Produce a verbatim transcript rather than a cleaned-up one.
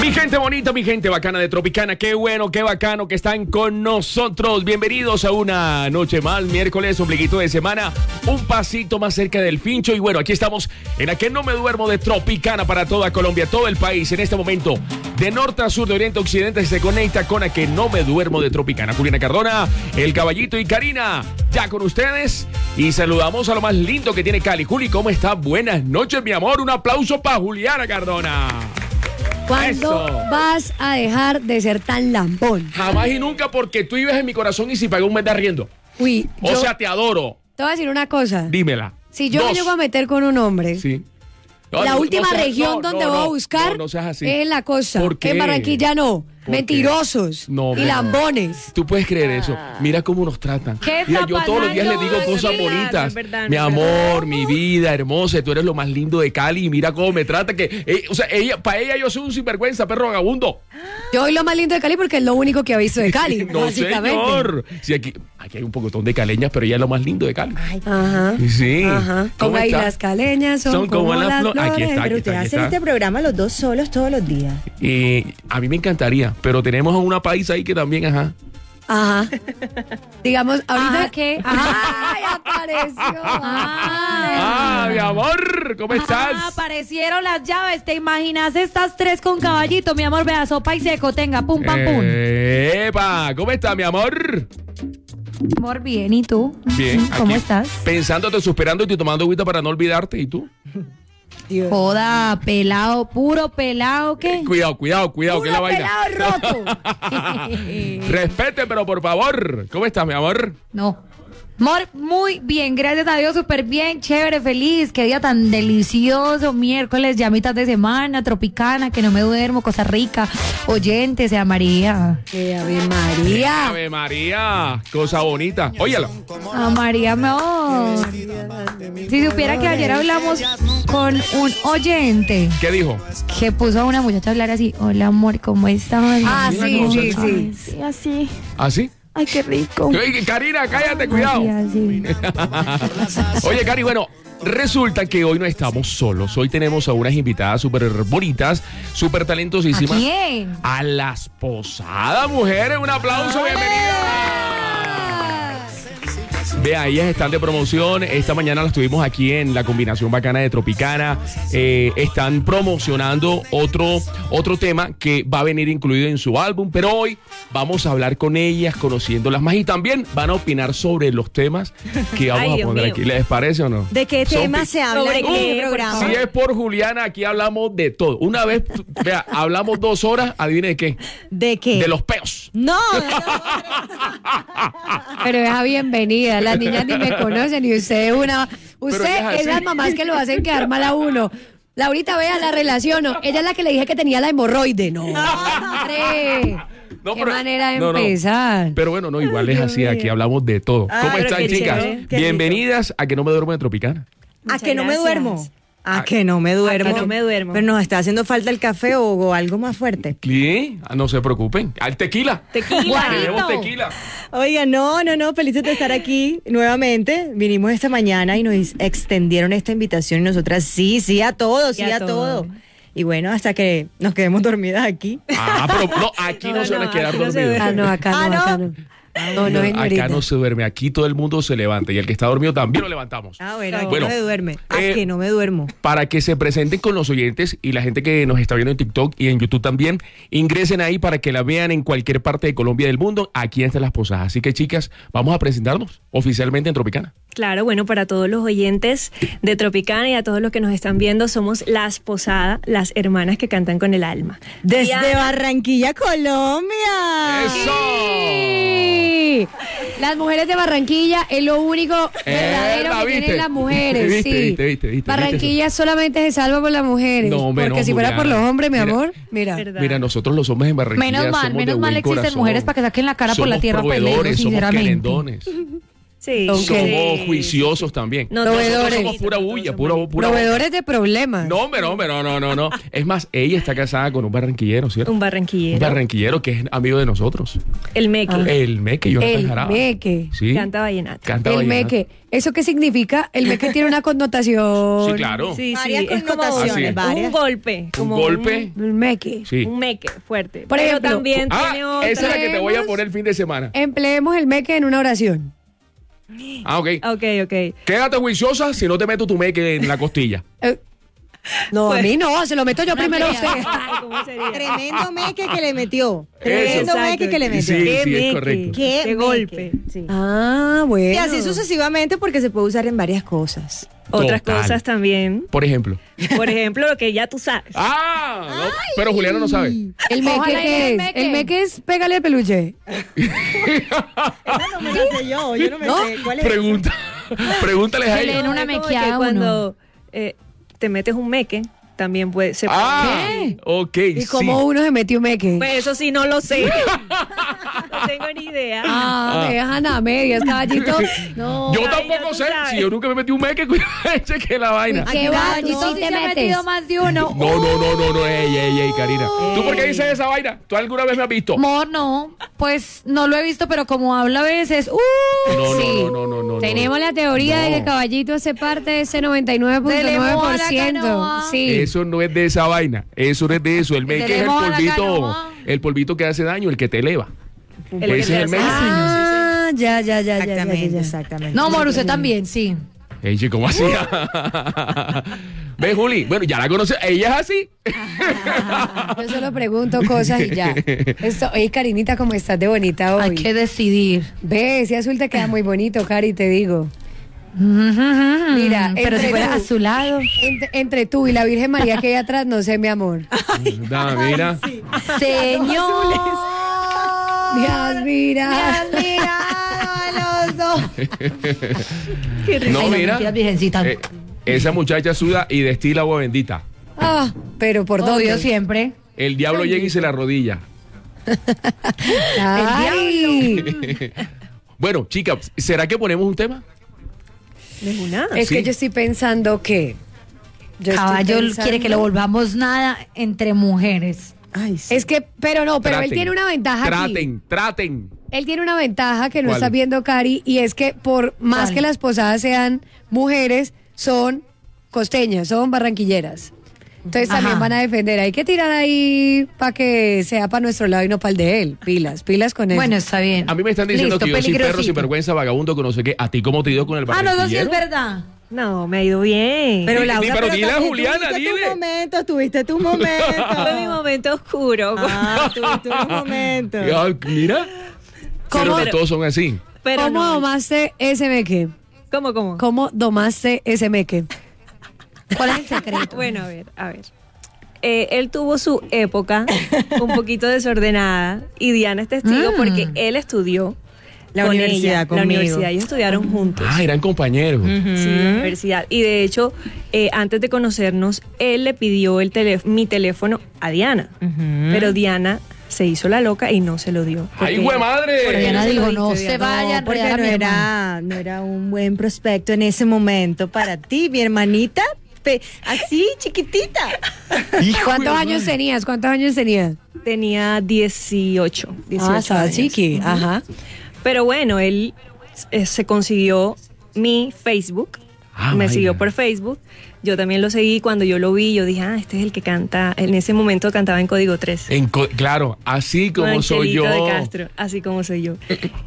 Mi gente bonita, mi gente bacana de Tropicana, qué bueno, qué bacano que están con nosotros. Bienvenidos a una noche más, miércoles, ombliguito de semana, un pasito más cerca del fincho. Y bueno, aquí estamos en A Que No Me Duermo de Tropicana para toda Colombia, todo el país. En este momento, de norte a sur, de oriente a occidente, se conecta con A Que No Me Duermo de Tropicana. Juliana Cardona, El Caballito y Karina, ya con ustedes. Y saludamos a lo más lindo que tiene Cali. Juli, ¿cómo está? Buenas noches, mi amor. Un aplauso para Juliana Cardona. ¿Cuándo Eso. vas a dejar de ser tan lambón? Jamás y nunca, porque tú vives en mi corazón y si pagué un mes de arriendo. Uy, O yo sea, te adoro. te voy a decir una cosa. Dímela. Si yo Dos. me llego a meter con un hombre, Sí. No, la no, última no seas- región no, donde no, voy a no, buscar no, no seas así. es en la costa. ¿Por qué? En Barranquilla no. ¿Por qué? Mentirosos No, y no. lambones. Tú puedes creer eso. Mira cómo nos tratan. ¿Qué Mira, está yo todos los días le digo pasando? cosas Es verdad, bonitas. no es verdad, no mi es amor, verdad. mi vida hermosa, tú eres lo más lindo de Cali y mira cómo me trata. Que, eh, o sea, ella, para ella yo soy un sinvergüenza, perro vagabundo. Yo soy lo más lindo de Cali porque es lo único que ha visto de Cali, No, básicamente. señor. Sí, aquí, aquí hay un pocotón de caleñas, pero ella es lo más lindo de Cali. Ajá. Sí. Ajá. ¿Cómo Como ahí está? las caleñas son, Son como las flores. Aquí está, Pero aquí ustedes está, aquí hacen está. este programa los dos solos todos los días. Eh, a mí me encantaría, pero tenemos a una paisa ahí que también, ajá. Ajá. Digamos, ahorita. Ajá, ¿qué? ¡Ay, apareció! Ah, mi amor, ¿cómo estás? Ah, aparecieron las llaves. ¿Te imaginas estas tres con caballito? Mi amor, vea, sopa y seco. Tenga, pum, pam, pum. Epa, ¿cómo estás, mi amor? Amor, bien. ¿Y tú? Bien. ¿Cómo aquí, estás? Pensándote, suspirándote y tomando agüita para no olvidarte. ¿Y tú? Joda, pelado, puro pelado, ¿qué? Cuidado, cuidado, cuidado, que es la ¡Puro vaina. pelado roto! Respete, pero por favor. ¿Cómo estás, mi amor? No. Amor, muy bien, gracias a Dios, súper bien, chévere, feliz. Qué día tan delicioso, miércoles, ya mitad de semana, Tropicana, que no me duermo, Costa Rica, oyente, sea María. ¡Qué Ave María! Ave María, cosa bonita. Óyala. A María, mi amor. Si supiera que ayer hablamos con un oyente ¿Qué dijo? que puso a una muchacha a hablar así, hola amor, ¿cómo estás? Ah, Mira sí, cómo sí, se- sí. Sí, así. ¿Ah, sí? Ay, qué rico. Oye, Karina, cállate, cuidado. Así, así. Oye, Cari, bueno, resulta que hoy no estamos solos. Hoy tenemos a unas invitadas súper bonitas, súper ¿A talentosísimas. quién? A las Posadas, mujeres. Un aplauso, bienvenidas. Vea, ellas están de promoción. Esta mañana las tuvimos aquí en la combinación bacana de Tropicana. Eh, están promocionando otro, otro tema que va a venir incluido en su álbum. Pero hoy vamos a hablar con ellas, conociéndolas más. Y también van a opinar sobre los temas que vamos Ay, a Dios poner mío. aquí. ¿Les parece o no? ¿De qué Son tema pi- se habla ¿Sobre en qué, este por programa? Si es por Juliana, aquí hablamos de todo. Una vez, vea, hablamos dos horas, adivine de qué. ¿De qué? De los peos. No, Pero es bienvenida. Las niñas ni me conocen y usted es una. Pero Usted ella es es las así. mamás que lo hacen quedar mal a uno. Laurita, vea, la relaciono. Ella es la que le dije que tenía la hemorroide. No, hombre. No, Qué pero- manera de no, no. empezar. Pero bueno, no, igual es Dios así, mío. aquí hablamos de todo. Ah, ¿Cómo pero están, qué chicas? chévere, qué Bienvenidas a Que No Me Duermo de Tropicana. a que no me gracias. duermo. A que no me duermo. A que no me duermo. Pero nos está haciendo falta el café o, o algo más fuerte. ¿Qué? Ah, no se preocupen. Al tequila. Tequila. Tenemos tequila. Oiga, no, no, no, felices de estar aquí nuevamente. Vinimos esta mañana y nos extendieron esta invitación y nosotras sí, sí a todo, sí Y a a, todo. todo. Y bueno, hasta que nos quedemos dormidas aquí. Ah, pero no, aquí no, No, se van a no, quedar aquí no se dormidos. Ah, no, acá no, Ah, ¿no? acá no. No, no, No, señorita. acá no se duerme, aquí todo el mundo se levanta y el que está dormido también lo levantamos. Ah, bueno, aquí Bueno, no me duerme. A eh, que no me duermo. Para que se presenten con los oyentes y la gente que nos está viendo en TikTok y en YouTube también, ingresen ahí para que la vean en cualquier parte de Colombia y del mundo. Aquí están las Posadas. Así que, chicas, vamos a presentarnos oficialmente en Tropicana. Claro, bueno, para todos los oyentes de Tropicana y a todos los que nos están viendo, somos Las Posadas, las hermanas que cantan con el alma. Desde Diana- Barranquilla, Colombia. ¡Eso! Sí. Las mujeres de Barranquilla es lo único verdadero la que viste. tienen las mujeres. Viste, sí. viste, viste, viste, Barranquilla solamente se salva por las mujeres. No, hombre, porque no, si fuera por Juliana. los hombres, mi Mira. amor, mira. ¿Verdad? Mira, nosotros los hombres en Barranquilla Menos mal, somos de menos mal buen existen corazón. mujeres para que saquen la cara por la Somos tierra, proveedores, peleo, somos sinceramente. querendones. Sí. Ok. Somos Sí. juiciosos también. No, Nosotros Proveedores. somos pura bulla, pura, pura Proveedores de problemas. No, hombre, no, hombre, no, no, no, no. Es más, ella está casada con un barranquillero, ¿cierto? Un Un barranquillero. barranquillero que es amigo de nosotros. El Meque. El Meque, Jonathan El Jaraba. meque. Sí. Canta vallenato. Canta El vallenato. meque. ¿Eso qué significa? El meque tiene una connotación. Sí, claro. Sí, Varias sí, es como connotaciones, Así es. varias. un golpe. Un Como golpe. El meque. Sí. Un, un meque fuerte. Por Pero ejemplo, también Ah, tiene otra. esa es la que te voy a Tenemos- poner el fin de semana. Empleemos el meque en una oración. Ah, ok. Ok, ok. Quédate juiciosa si no te meto tu meque en la costilla. Eh, no, a mí no, se lo meto yo primero a usted. ¿Cómo sería? Tremendo meque que le metió. Tremendo Exacto. meque que le metió. Sí, Qué sí, es meque, correcto. Qué, Qué meque. golpe. Sí. Ah, bueno. Y así sucesivamente porque se puede usar en varias cosas. Otras Total. cosas también. Por ejemplo. Por ejemplo, lo que ya tú sabes. Ah, no, pero Juliana no sabe. ¿El meque Ojalá y qué el es? meque. El meque es pégale el peluche. Esa no me la sé yo, yo no me sé. ¿Cuál es? Pregunta, pregúntales a Que le ella. den una Es como mequeada que a uno. cuando eh, te metes un meque, también puede ser. Ah, ok, ¿Y sí. cómo uno se metió meque? Pues eso sí no lo sé. No tengo ni idea. Ah, me dejan a medias, caballito. No. Yo Ay, tampoco ya tú sé. sabes. Si yo nunca me metí un meque, cheque la vaina. ¿Qué Aquí va? caballito, ¿Tú Sí sí se te ha metes? metido más de uno. No, no, no, no, no, ey, ey, ey, Karina. ¿Tú por qué dices esa vaina? ¿Tú alguna vez me has visto? Amor, no, pues no lo he visto, pero como habla a veces, ¡uh! No, no, Sí. no, no, no, no. Tenemos la teoría de No. que caballito hace parte de ese noventa y nueve punto nueve Dele moja por la ciento. canoa. Sí. Eso no es de esa vaina. Eso no es de eso. El meque es el tenemos a la polvito. canoa. El polvito que hace daño, el que te eleva. El que Ese te es el hace- meque. Ah, ya, ya, ya, ya, ya, Exactamente, ya, ya. exactamente. No, amor, usted también, sí. Ey, chico, ¿cómo así? ¿Ves, Juli? Bueno, ya la conoces. Ella es así. Yo solo pregunto cosas y ya. Esto, oye, Karinita, ¿cómo estás de bonita hoy? Hay que decidir. Ve, ese azul te queda muy bonito, Cari, te digo. Mira, Mira, pero entre si fuera tú- a su lado. Entre, entre tú y la Virgen María que hay atrás, no sé, mi amor. Da, mira. Señor. Dios, mira. Me has mirado a los dos. Qué rico. No, Ay, mira. mentiras, virgencita. Eh, esa muchacha suda y destila agua bendita. Ah, pero por Obvio, dónde. siempre. El diablo llega y se la arrodilla. Ay, Bueno, chicas, ¿será que ponemos un tema? De una. es Sí. que yo estoy pensando que. yo estoy Caballo pensando- quiere que lo volvamos nada entre mujeres. Ay, sí. Es que, pero no, pero él Traten, tiene una ventaja aquí. Traten, traten. Él tiene una ventaja que no ¿Cuál? está viendo Cari y es que por más ¿Cuál? que las posadas sean mujeres, son costeñas, son barranquilleras. Entonces también Ajá. van a defender. Hay que tirar ahí para que sea para nuestro lado y no para el de él. Pilas, pilas con eso. Bueno, está bien. A mí me están diciendo Listo, que yo soy perro peligrosito. sin vergüenza, vagabundo, que no sé qué. ¿A ti cómo te dio con el Ah, no, no, sí barranquillero? es verdad. No, me ha ido bien. Pero Di- Laura, di- pero dile a también Juliana, tuviste dile. tu momento, tuviste tu momento. Fue mi momento oscuro. Ah, tuviste un momento. Ah, mira. ¿Cómo? Pero no Pero- todos son así. Pero ¿Cómo no. domaste ese meque? ¿Cómo, cómo? ¿Cómo domaste ese meque? ¿Cuál es el secreto? Bueno, a ver, a ver. Eh, él tuvo su época un poquito desordenada y Diana es testigo Mm. porque él estudió La con universidad ella, conmigo. La universidad, ellos estudiaron juntos. Ah, eran compañeros. Sí, en la universidad. Y de hecho, eh, antes de conocernos, él le pidió el telé- mi teléfono a Diana. Pero Diana se hizo la loca y no se lo dio. ¡Ay, Porque- güey, madre! porque Diana yo se lo dijo, dije, no Diana. se vaya a No, porque enredar a no mi hermana. era, no era un buen prospecto en ese momento para ti, mi hermanita. pe- así, chiquitita. Hijo ¿Cuántos de años madre. tenías? ¿Cuántos años tenías? Tenía dieciocho. dieciocho Ah, estaba años. chiqui. Ajá. Pero bueno, él eh, se consiguió mi Facebook. Ah, me vaya. siguió por Facebook. Yo también lo seguí. Cuando yo lo vi, yo dije, ah, este es el que canta. En ese momento cantaba en Código tres. En co- claro, así como Con soy Angelito yo. de Castro, así como soy yo.